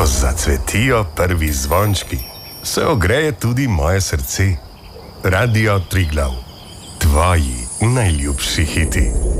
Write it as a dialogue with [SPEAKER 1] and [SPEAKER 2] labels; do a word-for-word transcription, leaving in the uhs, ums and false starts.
[SPEAKER 1] Ko zacvetijo prvi zvončki, se ogreje tudi moje srce. Radio Triglav, tvoji najljubši hiti.